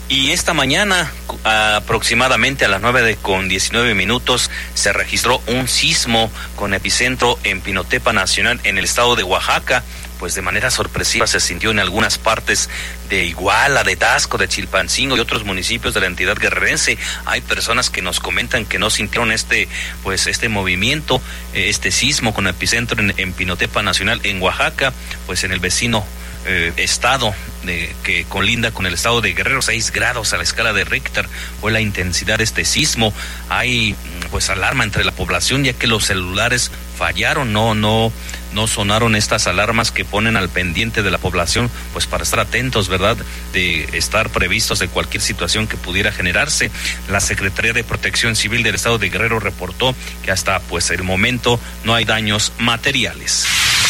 Y esta mañana, aproximadamente a las 9:19, se registró un sismo con epicentro en Pinotepa Nacional, en el estado de Oaxaca. Pues de manera sorpresiva se sintió en algunas partes de Iguala, de Taxco, de Chilpancingo y otros municipios de la entidad guerrerense. Hay personas que nos comentan que no sintieron este movimiento, este sismo con epicentro en Pinotepa Nacional, en Oaxaca, pues en el vecino estado que colinda con el estado de Guerrero. 6 grados a la escala de Richter fue la intensidad de este sismo. Hay pues alarma entre la población, ya que los celulares fallaron, no sonaron estas alarmas que ponen al pendiente de la población, pues para estar atentos, ¿verdad?, de estar previstos de cualquier situación que pudiera generarse. La Secretaría de Protección Civil del estado de Guerrero reportó que hasta pues el momento no hay daños materiales.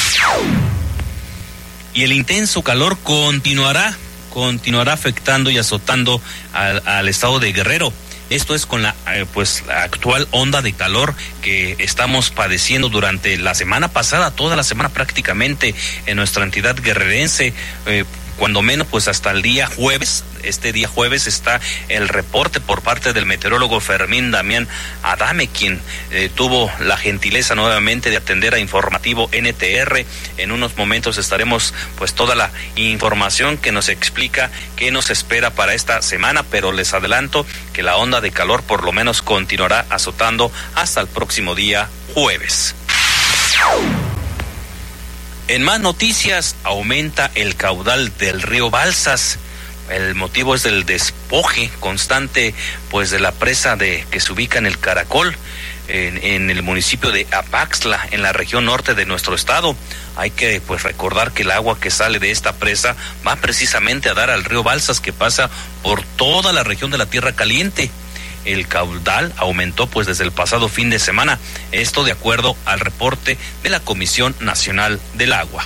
Y el intenso calor continuará afectando y azotando al estado de Guerrero. Esto es con la actual onda de calor que estamos padeciendo durante la semana pasada, toda la semana prácticamente en nuestra entidad guerrerense. Cuando menos pues hasta el día jueves. Este día jueves está el reporte por parte del meteorólogo Fermín Damián Adame, quien tuvo la gentileza nuevamente de atender a Informativo NTR. En unos momentos estaremos pues toda la información que nos explica qué nos espera para esta semana, pero les adelanto que la onda de calor por lo menos continuará azotando hasta el próximo día jueves. En más noticias, aumenta el caudal del río Balsas. El motivo es del despoje constante pues de la presa que se ubica en el Caracol, en el municipio de Apaxtla, en la región norte de nuestro estado. Hay que pues recordar que el agua que sale de esta presa va precisamente a dar al río Balsas, que pasa por toda la región de la Tierra Caliente. El caudal aumentó pues desde el pasado fin de semana, esto de acuerdo al reporte de la Comisión Nacional del Agua.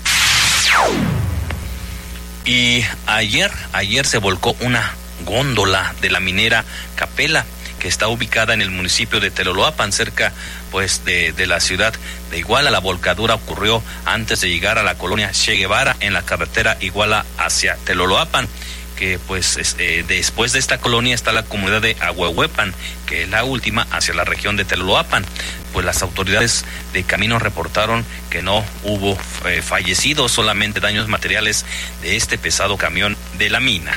Y ayer se volcó una góndola de la minera Capela, que está ubicada en el municipio de Teloloapan, cerca pues de la ciudad de Iguala. La volcadura ocurrió antes de llegar a la colonia Che Guevara, en la carretera Iguala hacia Teloloapan, que pues después de esta colonia está la comunidad de Ahuehuepan, que es la última hacia la región de Teloloapan. Pues las autoridades de caminos reportaron que no hubo fallecidos, solamente daños materiales de este pesado camión de la mina.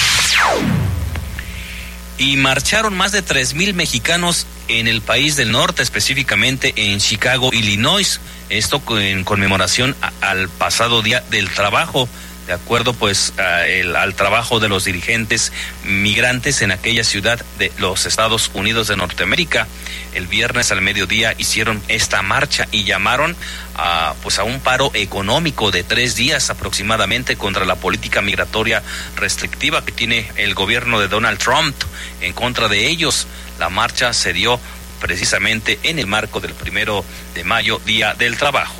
Y marcharon más de 3,000 mexicanos en el país del norte, específicamente en Chicago, Illinois. Esto en conmemoración al pasado Día del Trabajo, de acuerdo pues al trabajo de los dirigentes migrantes en aquella ciudad de los Estados Unidos de Norteamérica. El viernes al mediodía hicieron esta marcha y llamaron a un paro económico de 3 días aproximadamente contra la política migratoria restrictiva que tiene el gobierno de Donald Trump en contra de ellos. La marcha se dio precisamente en el marco del 1 de mayo, Día del Trabajo.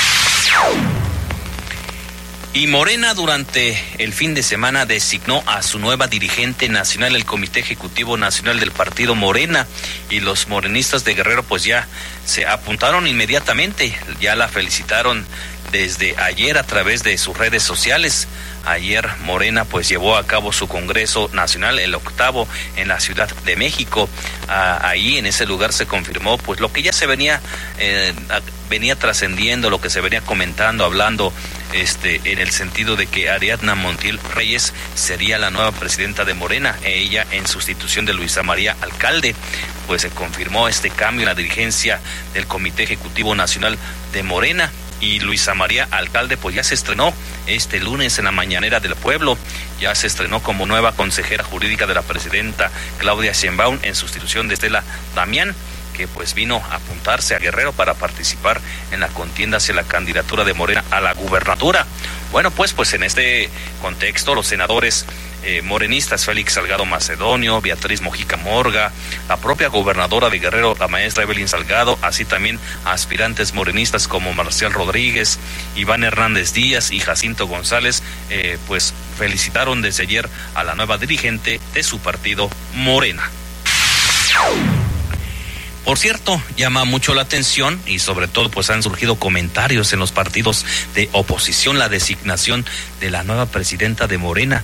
Y Morena durante el fin de semana designó a su nueva dirigente nacional, el Comité Ejecutivo Nacional del Partido Morena, y los morenistas de Guerrero pues ya se apuntaron inmediatamente, ya la felicitaron desde ayer a través de sus redes sociales. Ayer Morena pues llevó a cabo su Congreso Nacional, el 8º, en la Ciudad de México. Ahí en ese lugar se confirmó pues lo que ya se venía trascendiendo, lo que se venía comentando, hablando en el sentido de que Ariadna Montiel Reyes sería la nueva presidenta de Morena, ella en sustitución de Luisa María Alcalde. Pues se confirmó este cambio en la dirigencia del Comité Ejecutivo Nacional de Morena. Y Luisa María Alcalde pues ya se estrenó este lunes en la mañanera del pueblo, ya se estrenó como nueva consejera jurídica de la presidenta Claudia Sheinbaum en sustitución de Estela Damián, que pues vino a apuntarse a Guerrero para participar en la contienda hacia la candidatura de Morena a la gubernatura. Bueno, pues en este contexto los senadores morenistas Félix Salgado Macedonio, Beatriz Mojica Morga, la propia gobernadora de Guerrero, la maestra Evelyn Salgado, así también aspirantes morenistas como Marcial Rodríguez, Iván Hernández Díaz y Jacinto González, pues felicitaron desde ayer a la nueva dirigente de su partido Morena. Por cierto, llama mucho la atención y sobre todo pues han surgido comentarios en los partidos de oposición la designación de la nueva presidenta de Morena.